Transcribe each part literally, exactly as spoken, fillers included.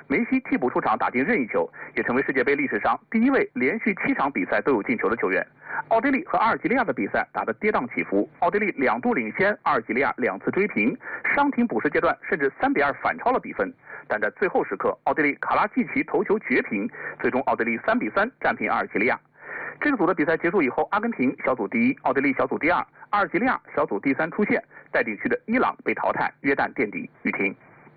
梅西替补出场打进任意球，也成为世界杯历史上第一位连续七场比赛都有进球的球员。奥地利和阿尔及利亚的比赛打得跌宕起伏，奥地利两度领先，阿尔及利亚两次追平，伤停补时阶段甚至三比二反超了比分。但在最后时刻，奥地利卡拉季奇头球绝平，最终奥地利三比三战平阿尔及利亚。这个组的比赛结束以后，阿根廷小组第一，奥地利小组第二，阿尔及利亚小组第三出线，待定区的伊朗被淘汰，约旦垫底。雨婷。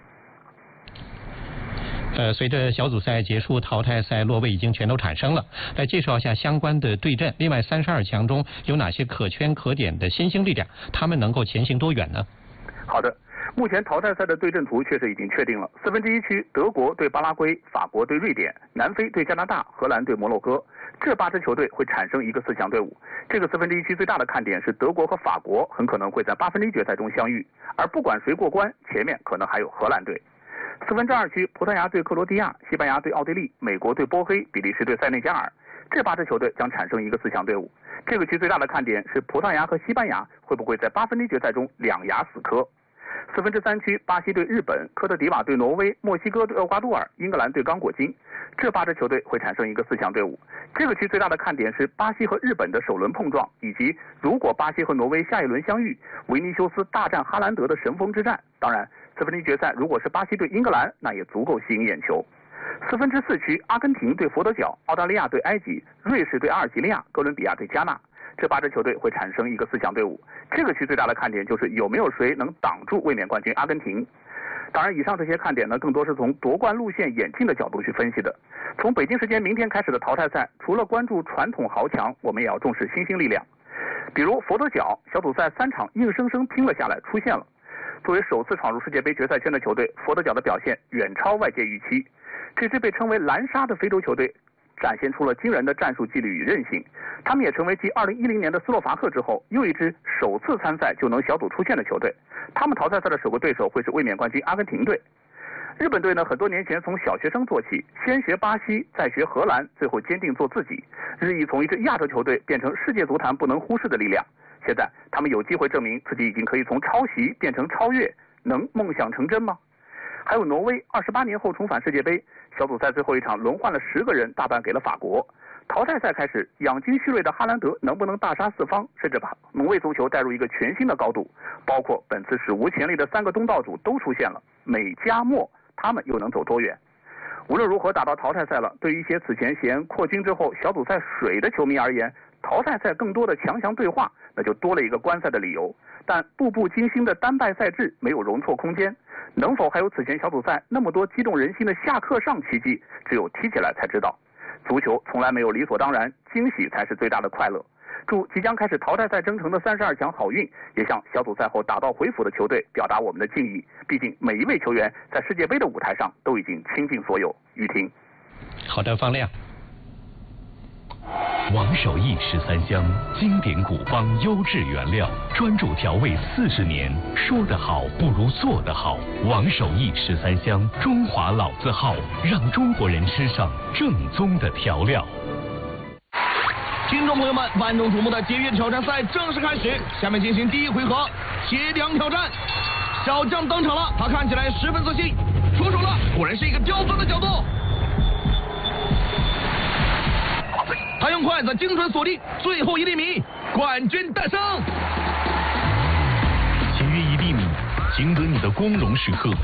呃，随着小组赛结束，淘汰赛落位已经全都产生了。来介绍一下相关的对阵。另外，三十二强中有哪些可圈可点的新兴力量？他们能够前行多远呢？ 好的，目前淘汰赛的对阵图确实已经确定了。四分之一区，德国对巴拉圭，法国对瑞典，南非对加拿大，荷兰对摩洛哥。这八支球队会产生一个四强队伍。这个四分之一区最大的看点是德国和法国很可能会在八分之一决赛中相遇，而不管谁过关，前面可能还有荷兰队。四分之二区，葡萄牙对克罗地亚，西班牙对奥地利，美国对波黑，比利时对塞内加尔。这八支球队将产生一个四强队伍。这个区最大的看点是葡萄牙和西班牙会不会在八分之一决赛中两牙死磕。四分之三区，巴西对日本，科特迪瓦对挪威，墨西哥对厄瓜多尔，英格兰对刚果金。这八支球队会产生一个四强队伍。这个区最大的看点是巴西和日本的首轮碰撞，以及如果巴西和挪威下一轮相遇，维尼修斯大战哈兰德的神锋之战。当然，四分之一决赛如果是巴西对英格兰，那也足够吸引眼球。四分之四区，阿根廷对佛得角，澳大利亚对埃及，瑞士对阿尔及利亚，哥伦比亚对加纳。这八支球队会产生一个四强队伍。这个区最大的看点就是有没有谁能挡住卫冕冠军阿根廷。当然，以上这些看点呢，更多是从夺冠路线演进的角度去分析的。从北京时间明天开始的淘汰赛，除了关注传统豪强，我们也要重视新兴力量。比如佛得角，小组赛三场硬生生拼了下来，出现了。作为首次闯入世界杯决赛圈的球队，佛得角的表现远超外界预期。这支被称为蓝鲨的非洲球队展现出了惊人的战术纪律与韧性，他们也成为继二零一零年的斯洛伐克之后又一支首次参赛就能小组出线的球队。他们淘汰赛的首个对手会是卫冕冠军阿根廷队。日本队呢，很多年前从小学生做起，先学巴西，再学荷兰，最后坚定做自己，日益从一支亚洲球队变成世界足坛不能忽视的力量。现在他们有机会证明自己已经可以从抄袭变成超越，能梦想成真吗？还有挪威，二十八年后重返世界杯，小组赛最后一场轮换了十个人，大半给了法国。淘汰赛开始，养精蓄锐的哈兰德能不能大杀四方，甚至把挪威足球带入一个全新的高度？包括本次史无前例的三个东道主都出现了，美加墨，他们又能走多远？无论如何，打到淘汰赛了，对于一些此前嫌扩军之后小组赛水的球迷而言，淘汰赛更多的强强对话，那就多了一个观赛的理由。但步步惊心的单败赛制没有容错空间，能否还有此前小组赛那么多激动人心的下课上奇迹，只有踢起来才知道。足球从来没有理所当然，惊喜才是最大的快乐。祝即将开始淘汰赛征程的三十二强好运，也向小组赛后打道回府的球队表达我们的敬意。毕竟每一位球员在世界杯的舞台上都已经倾尽所有。雨婷。 好的，方亮。 王守义十三香，经典古方，优质原料，专注调味四十年。说得好不如做得好。王守义十三香，中华老字号，让中国人吃上正宗的调料。 听众朋友们，万众瞩目的节约挑战赛正式开始，下面进行第一回合铁梁挑战。小将登场了，他看起来十分自信，出手了，果然是一个刁钻的角度。他用筷子精准锁定最后一厘米，冠军诞生。 节约一厘米，赢得你的光荣时刻。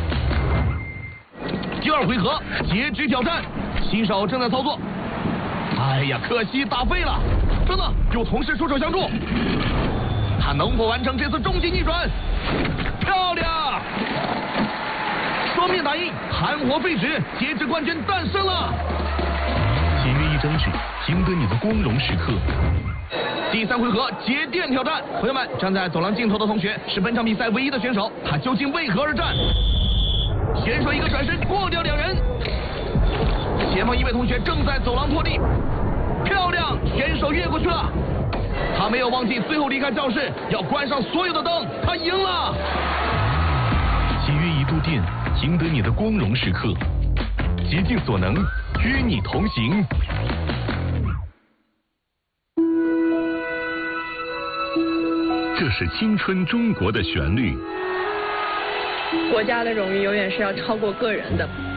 第二回合截肢挑战，新手正在操作。哎呀，可惜打废了。真的有同事出手相助，他能否完成这次终极逆转？漂亮！双面打印，含活废纸，截肢冠军诞生了。 节约一张纸，赢得你的光荣时刻。 第三回合节电挑战，朋友们，站在走廊尽头的同学是本场比赛唯一的选手，他究竟为何而战？选手一个转身过掉两人，前方一位同学正在走廊拖地，漂亮，选手越过去了，他没有忘记最后离开教室要关上所有的灯，他赢了。 节约一度电，赢得你的光荣时刻，竭尽所能与你同行。这是青春中国的旋律。 国家的荣誉永远是要超过个人的。